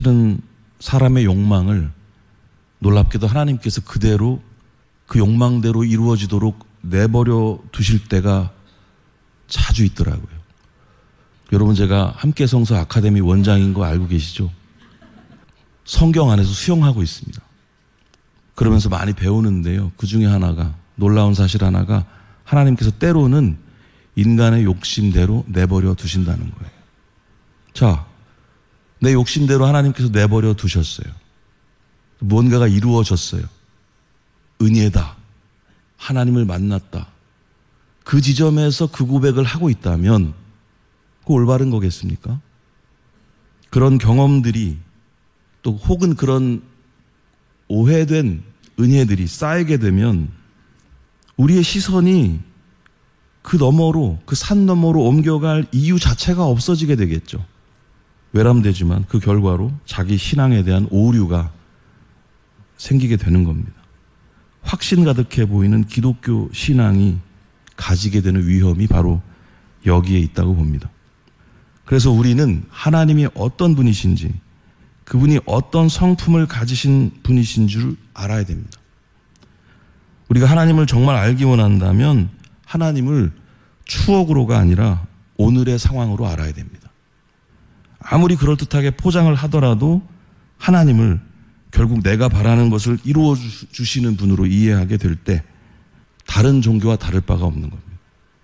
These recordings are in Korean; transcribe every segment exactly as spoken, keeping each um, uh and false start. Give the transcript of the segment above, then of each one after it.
이런 사람의 욕망을 놀랍게도 하나님께서 그대로 그 욕망대로 이루어지도록 내버려 두실 때가 자주 있더라고요. 여러분, 제가 함께 성서 아카데미 원장인 거 알고 계시죠? 성경 안에서 수영하고 있습니다. 그러면서 많이 배우는데요. 그 중에 하나가, 놀라운 사실 하나가, 하나님께서 때로는 인간의 욕심대로 내버려 두신다는 거예요. 자, 내 욕심대로 하나님께서 내버려 두셨어요. 무언가가 이루어졌어요. 은혜다. 하나님을 만났다. 그 지점에서 그 고백을 하고 있다면 그 올바른 거겠습니까? 그런 경험들이 또 혹은 그런 오해된 은혜들이 쌓이게 되면 우리의 시선이 그 너머로, 그 산 너머로 옮겨갈 이유 자체가 없어지게 되겠죠. 외람되지만 그 결과로 자기 신앙에 대한 오류가 생기게 되는 겁니다. 확신 가득해 보이는 기독교 신앙이 가지게 되는 위험이 바로 여기에 있다고 봅니다. 그래서 우리는 하나님이 어떤 분이신지, 그분이 어떤 성품을 가지신 분이신 줄 알아야 됩니다. 우리가 하나님을 정말 알기 원한다면 하나님을 추억으로가 아니라 오늘의 상황으로 알아야 됩니다. 아무리 그럴듯하게 포장을 하더라도 하나님을 결국 내가 바라는 것을 이루어 주시는 분으로 이해하게 될 때 다른 종교와 다를 바가 없는 겁니다.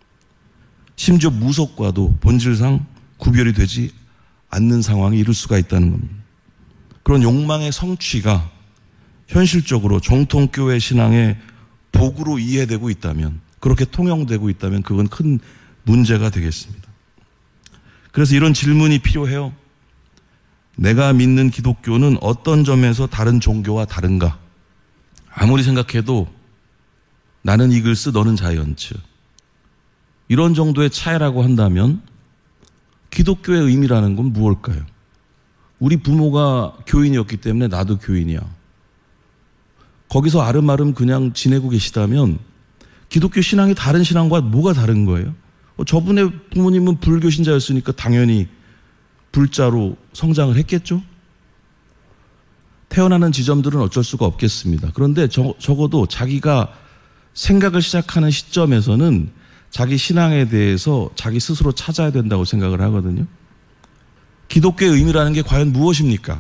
심지어 무속과도 본질상 구별이 되지 않는 상황이 이룰 수가 있다는 겁니다. 그런 욕망의 성취가 현실적으로 정통교회 신앙의 복으로 이해되고 있다면, 그렇게 통용되고 있다면 그건 큰 문제가 되겠습니다. 그래서 이런 질문이 필요해요. 내가 믿는 기독교는 어떤 점에서 다른 종교와 다른가? 아무리 생각해도 나는 이글스, 너는 자이언츠. 이런 정도의 차이라고 한다면 기독교의 의미라는 건 무엇일까요? 우리 부모가 교인이었기 때문에 나도 교인이야. 거기서 아름아름 그냥 지내고 계시다면 기독교 신앙이 다른 신앙과 뭐가 다른 거예요? 저분의 부모님은 불교 신자였으니까 당연히 불자로 성장을 했겠죠? 태어나는 지점들은 어쩔 수가 없겠습니다. 그런데 저, 적어도 자기가 생각을 시작하는 시점에서는 자기 신앙에 대해서 자기 스스로 찾아야 된다고 생각을 하거든요. 기독교의 의미라는 게 과연 무엇입니까?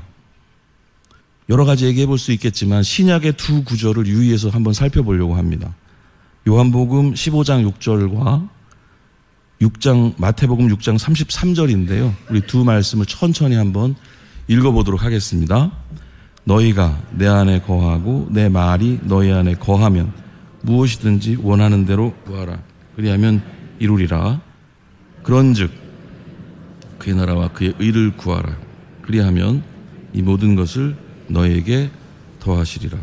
여러 가지 얘기해 볼 수 있겠지만 신약의 두 구절을 유의해서 한번 살펴보려고 합니다. 요한복음 십오 장 육 절과 육 장, 마태복음 육 장 삼십삼 절인데요. 우리 두 말씀을 천천히 한번 읽어보도록 하겠습니다. 너희가 내 안에 거하고 내 말이 너희 안에 거하면 무엇이든지 원하는 대로 구하라. 그리하면 이루리라. 그런즉 그의 나라와 그의 의를 구하라. 그리하면 이 모든 것을 너희에게 더하시리라.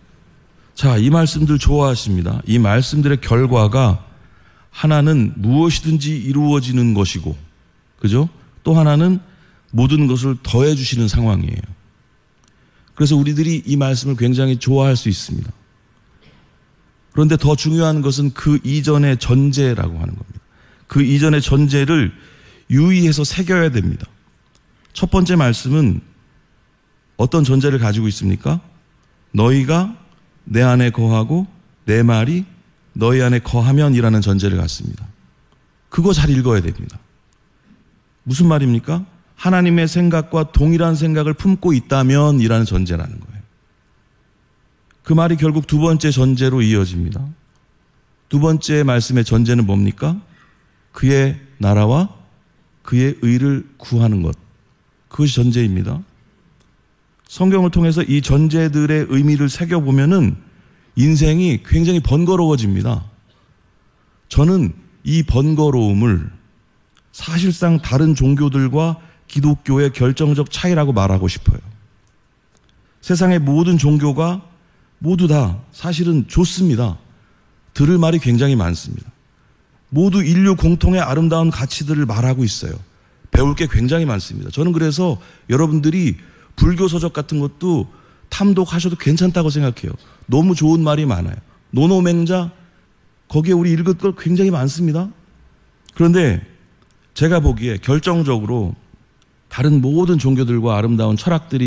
자, 이 말씀들 좋아하십니다. 이 말씀들의 결과가 하나는 무엇이든지 이루어지는 것이고, 그죠? 또 하나는 모든 것을 더해 주시는 상황이에요. 그래서 우리들이 이 말씀을 굉장히 좋아할 수 있습니다. 그런데 더 중요한 것은 그 이전의 전제라고 하는 겁니다. 그 이전의 전제를 유의해서 새겨야 됩니다. 첫 번째 말씀은 어떤 전제를 가지고 있습니까? 너희가 내 안에 거하고 내 말이 너희 안에 거하면 이라는 전제를 갖습니다. 그거 잘 읽어야 됩니다. 무슨 말입니까? 하나님의 생각과 동일한 생각을 품고 있다면 이라는 전제라는 거예요. 그 말이 결국 두 번째 전제로 이어집니다. 두 번째 말씀의 전제는 뭡니까? 그의 나라와 그의 의를 구하는 것. 그것이 전제입니다. 성경을 통해서 이 전제들의 의미를 새겨보면은 인생이 굉장히 번거로워집니다. 저는 이 번거로움을 사실상 다른 종교들과 기독교의 결정적 차이라고 말하고 싶어요. 세상의 모든 종교가 모두 다 사실은 좋습니다. 들을 말이 굉장히 많습니다. 모두 인류 공통의 아름다운 가치들을 말하고 있어요. 배울 게 굉장히 많습니다. 저는 그래서 여러분들이 불교 서적 같은 것도 탐독하셔도 괜찮다고 생각해요. 너무 좋은 말이 많아요. 노노맹자, 거기에 우리 읽을 것 굉장히 많습니다. 그런데 제가 보기에 결정적으로 다른 모든 종교들과 아름다운 철학들이